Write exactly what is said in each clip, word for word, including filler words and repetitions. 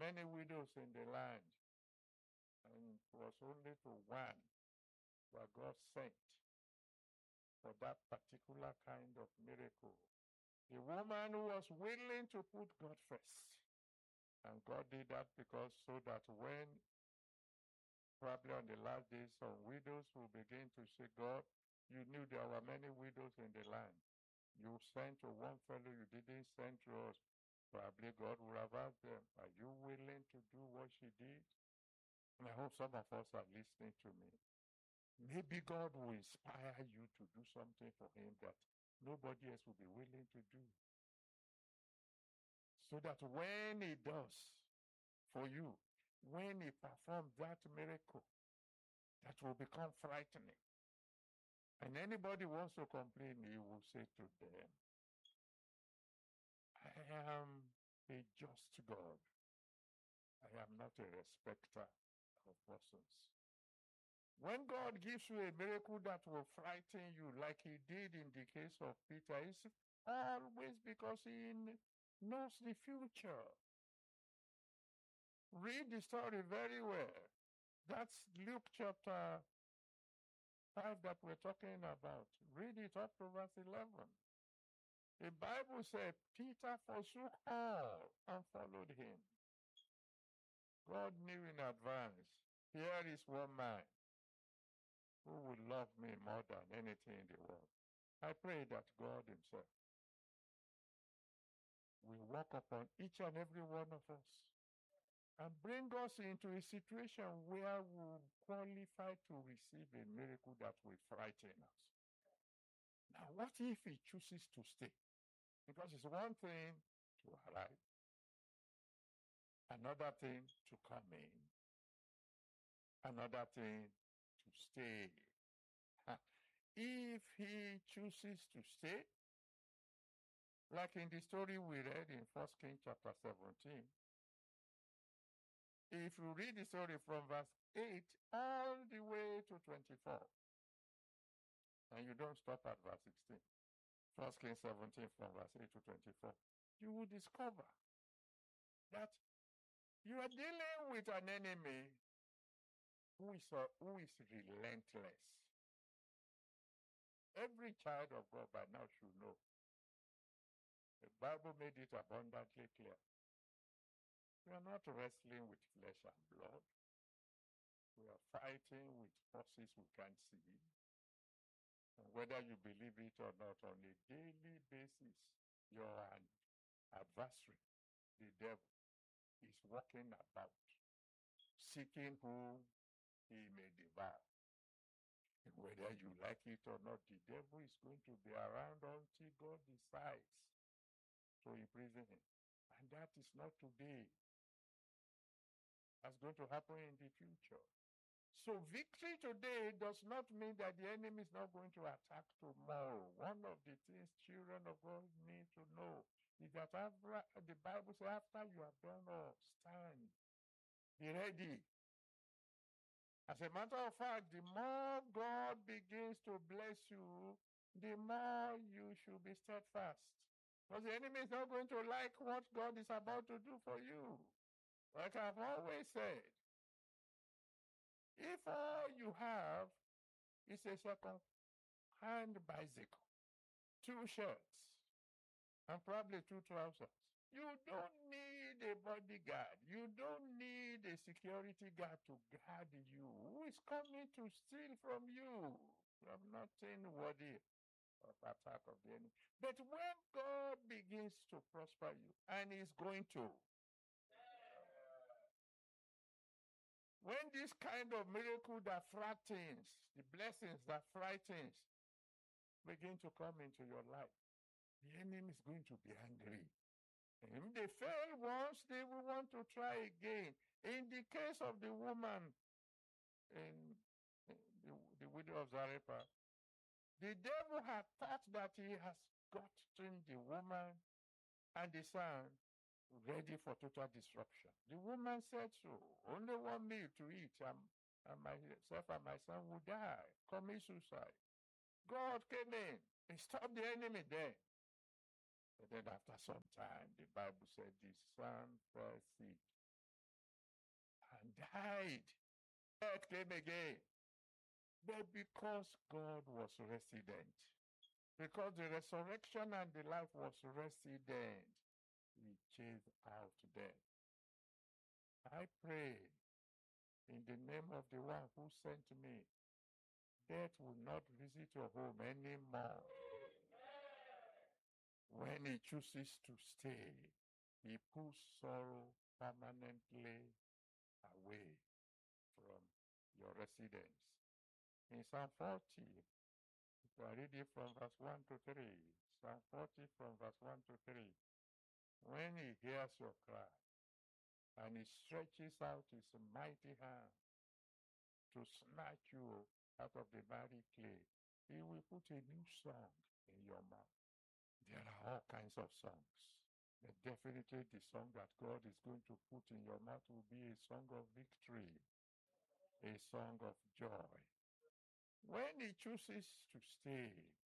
many widows in the land, and it was only to one that God sent for that particular kind of miracle. The woman who was willing to put God first. And God did that because so that when, probably on the last days, some widows will begin to say, God, you knew there were many widows in the land. You sent to one fellow, you didn't send to us. Probably God would have asked them, are you willing to do what she did? And I hope some of us are listening to me. Maybe God will inspire you to do something for him that nobody else will be willing to do. So that when he does for you, when he performs that miracle, that will become frightening. And anybody wants to complain, he will say to them, I am a just God. I am not a respecter of persons. When God gives you a miracle that will frighten you, like he did in the case of Peter, it's always because he knows the future. Read the story very well. That's Luke chapter five that we're talking about. Read it up to verse eleven. The Bible said Peter forsook all and followed him. God knew in advance, here is one man who will love me more than anything in the world. I pray that God himself will walk upon each and every one of us and bring us into a situation where we qualify to receive a miracle that will frighten us. Now, what if he chooses to stay? Because it's one thing to arrive, another thing to come in, another thing to stay. If he chooses to stay, like in the story we read in First Kings chapter seventeen, if you read the story from verse eight all the way to twenty-four, and you don't stop at verse sixteen, First Kings seventeen from verse eight to twenty-four, you will discover that you are dealing with an enemy who is, uh, who is relentless. Every child of God by now should know. The Bible made it abundantly clear. We are not wrestling with flesh and blood. We are fighting with forces we can't see. And whether you believe it or not, on a daily basis, your adversary, the devil, is walking about, seeking who he may devour. And whether you like it or not, the devil is going to be around until God decides to imprison him. And that is not today. That's going to happen in the future. So victory today does not mean that the enemy is not going to attack tomorrow. One of the things children of God need to know is that after, the Bible says after you have done all, stand, be ready. As a matter of fact, the more God begins to bless you, the more you should be steadfast. Because the enemy is not going to like what God is about to do for you. Like I've always said, if all you have is a second-hand bicycle, two shirts, and probably two trousers, you don't need a bodyguard. You don't need a security guard to guard you. Who is coming to steal from you? You have nothing worthy of attack of the enemy. But when God begins to prosper you, and he's going to, when this kind of miracle that frightens, the blessings that frightens, begin to come into your life, the enemy is going to be angry. And if they fail once, they will want to try again. In the case of the woman, in, in the, the widow of Zarephath, the devil had thought that he has gotten the woman and the son ready for total destruction. The woman said so. Only one meal to eat, and, and myself and my son will die, commit suicide. God came in and stopped the enemy there. But then after some time, the Bible said the son fell sick and died. Death came again. But because God was resident, because the resurrection and the life was resident, he chased out death. I pray in the name of the one who sent me, death will not visit your home anymore. When he chooses to stay, he puts sorrow permanently away from your residence. In Psalm forty, if I read it from verse one to three, Psalm forty from verse one to three, when he hears your cry and he stretches out his mighty hand to snatch you out of the miry clay, he will put a new song in your mouth. There are all kinds of songs. But definitely the song that God is going to put in your mouth will be a song of victory, a song of joy. When he chooses to stay,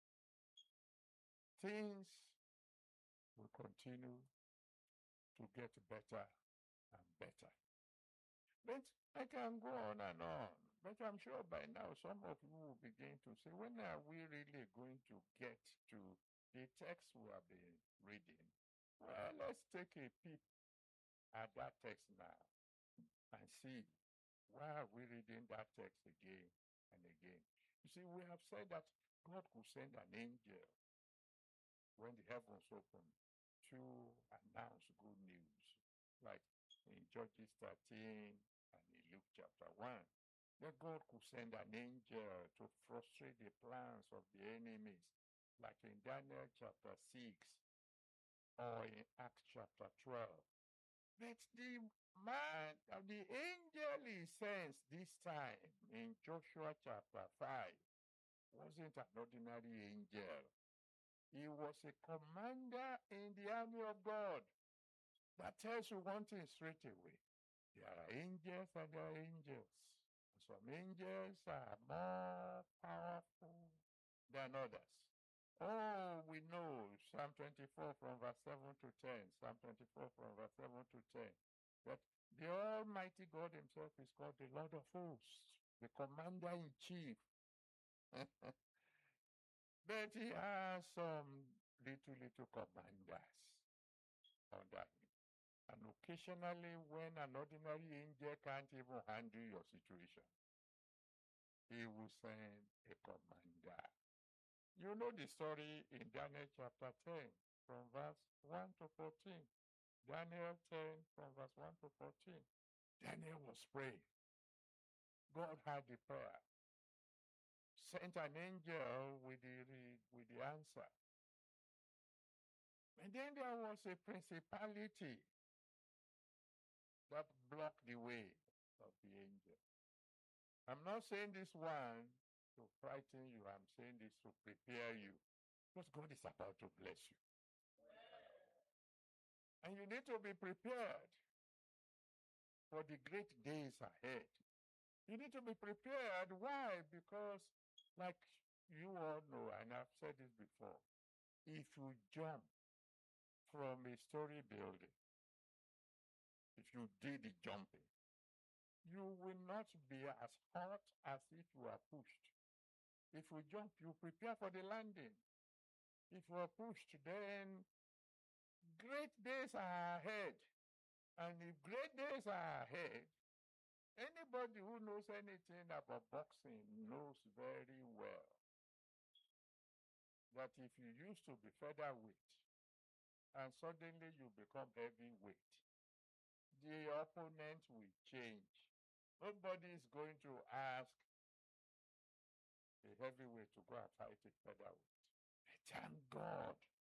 things will continue to get better and better. But I can go on and on. But I'm sure by now some of you will begin to say, when are we really going to get to the text we have been reading? Well, let's take a peep at that text now and see why are we reading that text again and again. You see, we have said that God could send an angel when the heavens open to announce good news, like in Judges thirteen and in Luke chapter one. That God could send an angel to frustrate the plans of the enemies, like in Daniel chapter six or in Acts chapter twelve. But the man, uh, the angel he sends this time in Joshua chapter five wasn't an ordinary angel. He was a commander in the army of God. That tells you one thing straight away. There are angels and there are angels. Some angels are more powerful than others. Oh, we know Psalm twenty-four from verse seven to ten, Psalm twenty-four from verse seven to ten, that the Almighty God himself is called the Lord of hosts, the commander-in-chief. But he has some little, little commanders under him. And occasionally, when an ordinary angel can't even handle your situation, he will send a commander. You know the story in Daniel chapter ten, from verse one to fourteen. Daniel ten, from verse one to fourteen. Daniel was praying. God heard the prayer, sent an angel with the, with the answer. And then there was a principality that blocked the way of the angel. I'm not saying this one to frighten you. I'm saying this to prepare you. Because God is about to bless you. And you need to be prepared for the great days ahead. You need to be prepared. Why? Because, like you all know, and I've said this before, if you jump from a story building, if you did the jumping, you will not be as hot as if you are pushed. If you jump, you prepare for the landing. If you are pushed, then great days are ahead. And if great days are ahead, anybody who knows anything about boxing knows very well that if you used to be featherweight and suddenly you become heavyweight, the opponent will change. Nobody is going to ask a heavyweight to go and fight a featherweight. Thank God.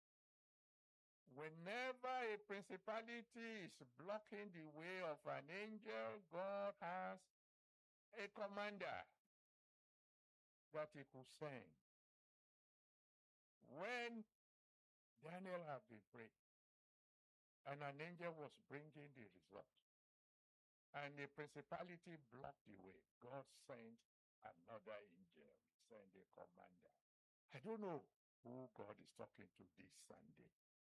Whenever a principality is blocking the way of an angel, God has a commander that he could send. When Daniel had been praying, and an angel was bringing the result, and the principality blocked the way, God sent another angel, sent a commander. I don't know who God is talking to this Sunday.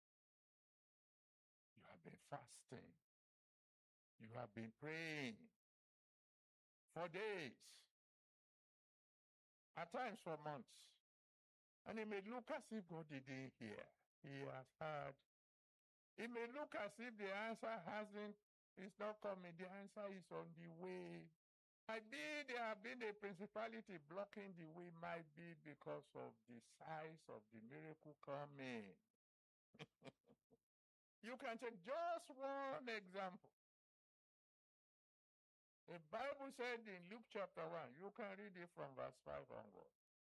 You have been fasting. You have been praying. for days, at times for months. And it may look as if God didn't hear. He has heard. It may look as if the answer hasn't, it's not coming. The answer is on the way. Might be there have been a principality blocking the way, might be because of the size of the miracle coming. You can take just one example. The Bible said in Luke chapter one, you can read it from verse five onward,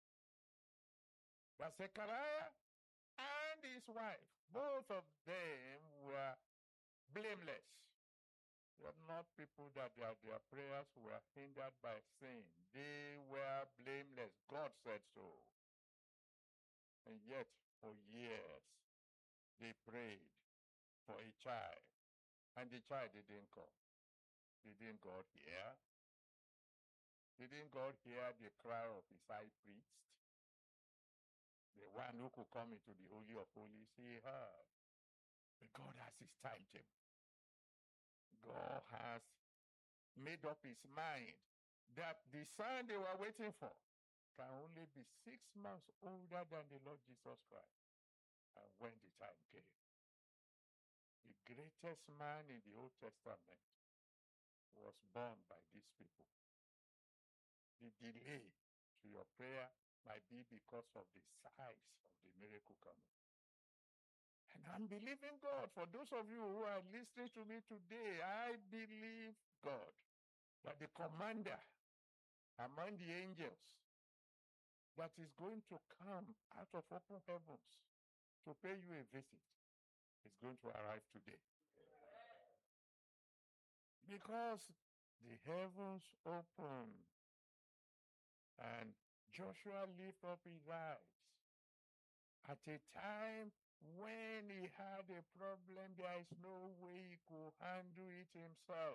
that Zechariah and his wife, both of them were blameless. They were not people that their, their prayers were hindered by sin. They were blameless. God said so. And yet, for years, they prayed for a child. And the child didn't come. Didn't God hear? Didn't God hear the cry of his high priest? The one who could come into the Holy of Holies, he heard. But God has his timetable. God has made up his mind that the son they were waiting for can only be six months older than the Lord Jesus Christ. And when the time came, the greatest man in the Old Testament was born by these people. The delay to your prayer might be because of the size of the miracle coming. And I'm believing God. For those of you who are listening to me today, I believe God that the commander among the angels that is going to come out of open heavens to pay you a visit is going to arrive today. Because the heavens opened and Joshua lifted up his eyes at a time when he had a problem. There is no way he could handle it himself.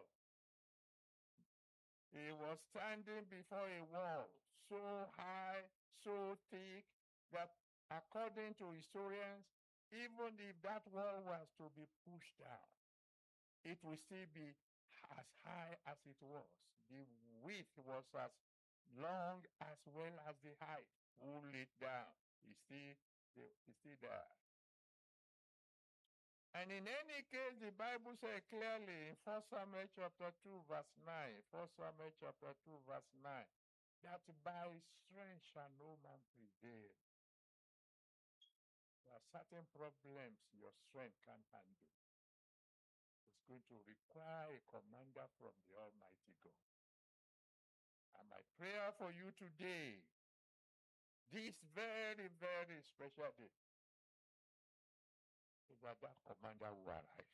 He was standing before a wall so high, so thick, that according to historians, even if that wall was to be pushed down, it will still be as high as it was. The width was as long as well as the height. Pull it down. It's still, it's still there. And in any case, the Bible says clearly in First Samuel chapter two, verse nine, First Samuel chapter two, verse nine, that by strength shall no man prevail. There are certain problems your strength can't handle. It's going to require a commander from the Almighty God. And my prayer for you today, this very, very special day, is that that commander will arrive.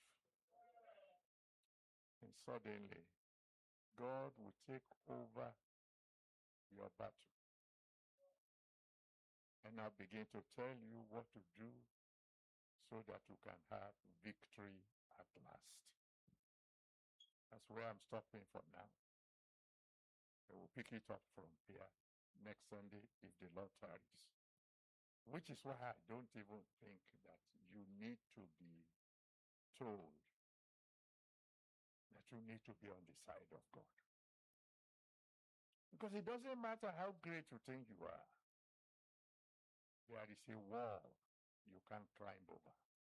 And suddenly, God will take over your battle. And I'll begin to tell you what to do so that you can have victory at last. That's where I'm stopping for now. I will pick it up from here next Sunday if the Lord tarries. Which is why I don't even think that you need to be told that you need to be on the side of God. Because it doesn't matter how great you think you are. There is a wall you can't climb over.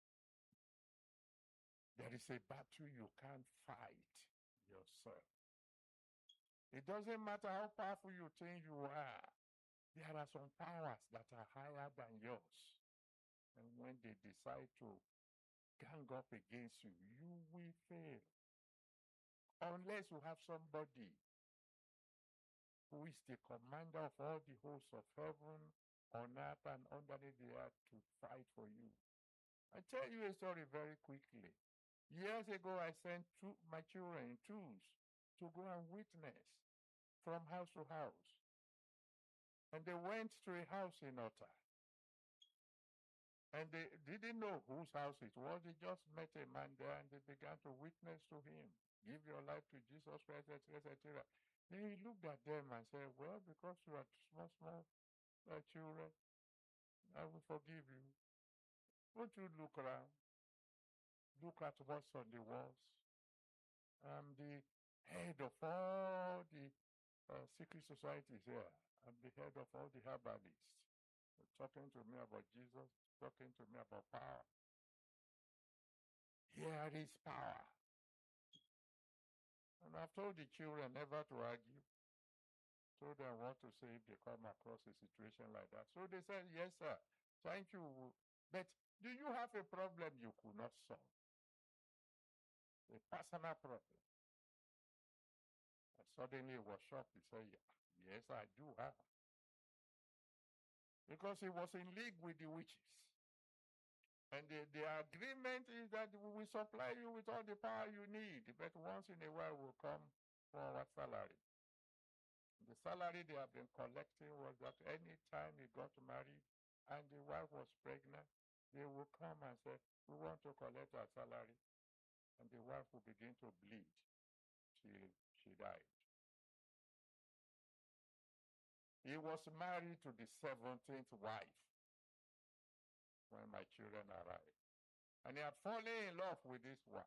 There is a battle you can't fight yourself. It doesn't matter how powerful you think you are. There are some powers that are higher than yours. And when they decide to gang up against you, you will fail. Unless you have somebody who is the commander of all the hosts of heaven, on earth, and underneath the earth to fight for you. I'll tell you a story very quickly. Years ago, I sent two, my children in twos to go and witness from house to house. And they went to a house in Otta. And they didn't know whose house it was. They just met a man there and they began to witness to him. Give your life to Jesus Christ, et cetera, et cetera. Then he looked at them and said, well, because you are small, small uh, children, I will forgive you. Won't you look around? Look at what's on the walls. I'm the head of all the uh, secret societies here. I'm the head of all the herbalists. They're talking to me about Jesus, talking to me about power. Here is power. And I've told the children never to argue. Told them what to say if they come across a situation like that. So they said, yes, sir. Thank you. But do you have a problem you could not solve? A personal problem. And suddenly he was shocked. He said, yes, I do have. Because he was in league with the witches. And the, the agreement is that we will supply you with all the power you need. But once in a while we'll come for our salary. The salary they have been collecting was that any time he got married and the wife was pregnant, they will come and say, we want to collect our salary. And the wife will begin to bleed till she died. He was married to the seventeenth wife when my children arrived. And he had fallen in love with this one.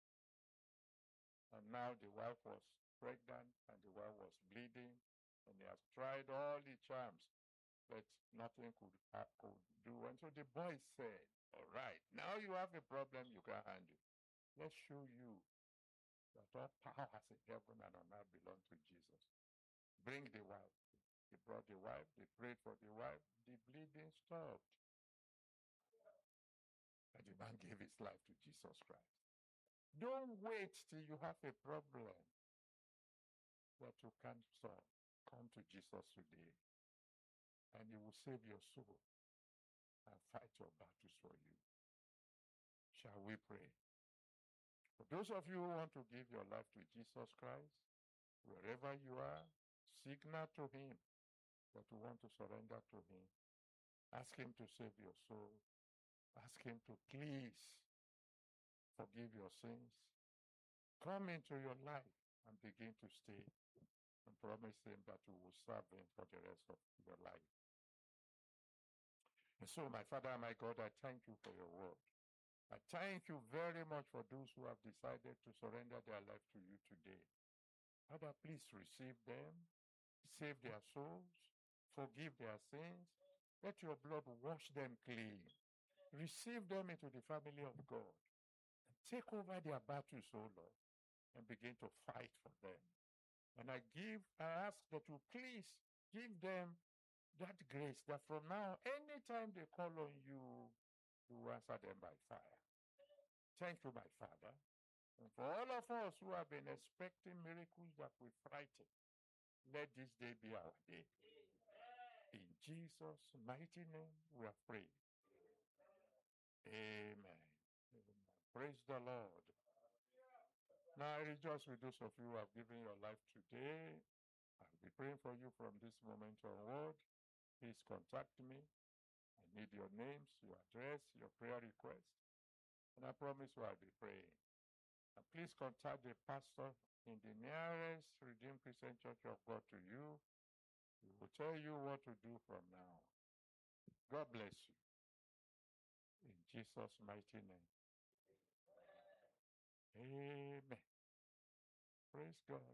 And now the wife was pregnant and the wife was bleeding. And he has tried all the charms, but nothing could, uh, could do. And so the boy said, all right, now you have a problem you can handle. Let's show you that all powers in heaven and on earth belong to Jesus. Bring the wife. He brought the wife. They prayed for the wife. The bleeding stopped. And the man gave his life to Jesus Christ. Don't wait till you have a problem that you can't solve. Come to Jesus today, and he will save your soul and fight your battles for you. Shall we pray? For those of you who want to give your life to Jesus Christ, wherever you are, signal to him that you want to surrender to him. Ask him to save your soul. Ask him to please forgive your sins. Come into your life and begin to stay. And promise him that you will serve him for the rest of your life. And so, my Father, my God, I thank you for your word. I thank you very much for those who have decided to surrender their life to you today. Father, please receive them, save their souls, forgive their sins. Let your blood wash them clean. Receive them into the family of God. And take over their battles, O Lord, and begin to fight for them. And I give, I ask that you please give them that grace that from now, anytime they call on you, you answer them by fire. Thank you, my Father. And for all of us who have been expecting miracles that we frighten, let this day be our day. In Jesus' mighty name we have prayed. Amen. Amen. Praise the Lord. Now I rejoice with those of you who have given your life today. I'll be praying for you from this moment onward. Please contact me. I need your names, your address, your prayer request. And I promise you I'll be praying. And please contact the pastor in the nearest Redeemed Christian Church of God to you. He will tell you what to do from now. God bless you. In Jesus' mighty name. Amen. Praise God.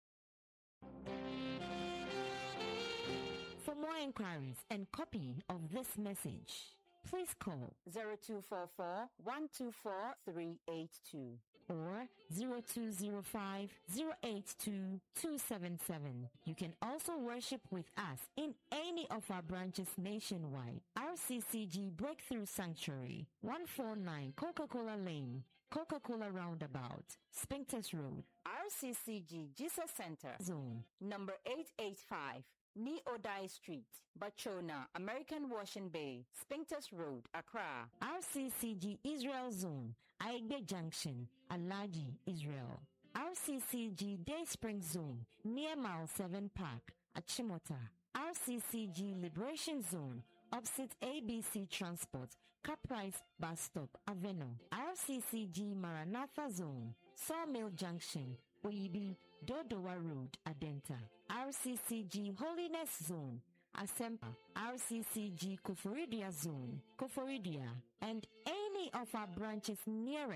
For more inquiries and copy of this message, please call zero two four four, one two four, three eight two or zero two zero five, zero eight two, two seven seven. You can also worship with us in any of our branches nationwide. R C C G Breakthrough Sanctuary, one forty-nine Coca-Cola Lane, Coca-Cola Roundabout, Spintex Road. R C C G Jesus Center Zone. number eight eighty-five Neodai Street, Bachona, American Washing Bay, Spintex Road, Accra. R C C G Israel Zone, Aigbe Junction, Alaji, Israel. R C C G Day Spring Zone, near Mile seven Park, Achimota. R C C G Liberation Zone, opposite A B C Transport, Caprice Bus Stop, Aveno. R C C G Maranatha Zone, Sawmill Junction, Oyibi, Dodowa Road, Adenta. R C C G Holiness Zone, Asempa. R C C G Koforidia Zone, Koforidia, and any of our branches near